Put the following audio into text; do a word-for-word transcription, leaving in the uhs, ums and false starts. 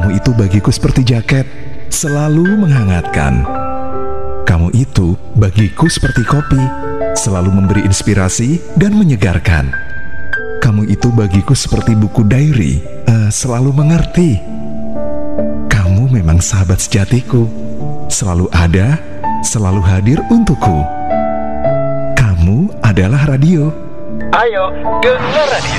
Kamu itu bagiku seperti jaket, selalu menghangatkan. Kamu itu bagiku seperti kopi, selalu memberi inspirasi dan menyegarkan. Kamu itu bagiku seperti buku diary, uh, selalu mengerti. Kamu memang sahabat sejatiku, selalu ada, selalu hadir untukku. Kamu adalah radio. Ayo, dengar radio.